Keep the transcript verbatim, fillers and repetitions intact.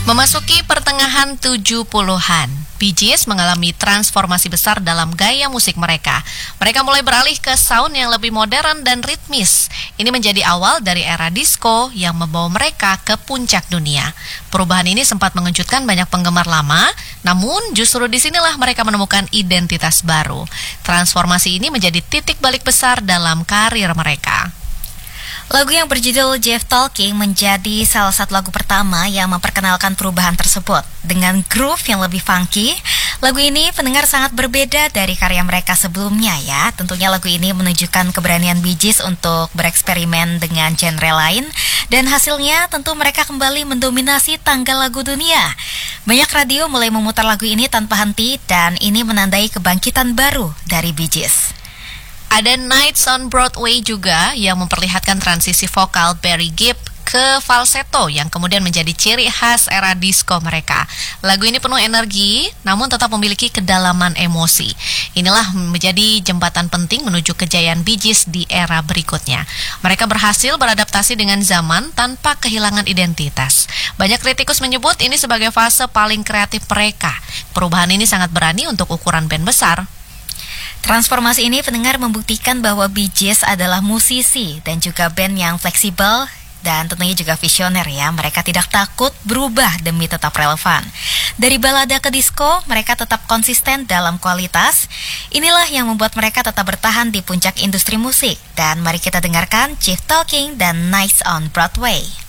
Memasuki pertengahan tujuh puluhan, Bee Gees mengalami transformasi besar dalam gaya musik mereka. Mereka mulai beralih ke sound yang lebih modern dan ritmis. Ini menjadi awal dari era disco yang membawa mereka ke puncak dunia. Perubahan ini sempat mengejutkan banyak penggemar lama, namun justru disinilah mereka menemukan identitas baru. Transformasi ini menjadi titik balik besar dalam karir mereka. Lagu yang berjudul Jeff Talking menjadi salah satu lagu pertama yang memperkenalkan perubahan tersebut. Dengan groove yang lebih funky, lagu ini pendengar sangat berbeda dari karya mereka sebelumnya ya. Tentunya lagu ini menunjukkan keberanian Bee Gees untuk bereksperimen dengan genre lain, dan hasilnya tentu mereka kembali mendominasi tangga lagu dunia. Banyak radio mulai memutar lagu ini tanpa henti, dan ini menandai kebangkitan baru dari Bee Gees. Ada Nights on Broadway juga yang memperlihatkan transisi vokal Barry Gibb ke falsetto yang kemudian menjadi ciri khas era disco mereka. Lagu ini penuh energi namun tetap memiliki kedalaman emosi. Inilah menjadi jembatan penting menuju kejayaan Bee Gees di era berikutnya. Mereka berhasil beradaptasi dengan zaman tanpa kehilangan identitas. Banyak kritikus menyebut ini sebagai fase paling kreatif mereka. Perubahan ini sangat berani untuk ukuran band besar. Transformasi ini pendengar membuktikan bahwa Bee Gees adalah musisi dan juga band yang fleksibel dan tentunya juga visioner ya. Mereka tidak takut berubah demi tetap relevan. Dari balada ke disco, mereka tetap konsisten dalam kualitas. Inilah yang membuat mereka tetap bertahan di puncak industri musik. Dan mari kita dengarkan Jeff Talking dan Nights on Broadway.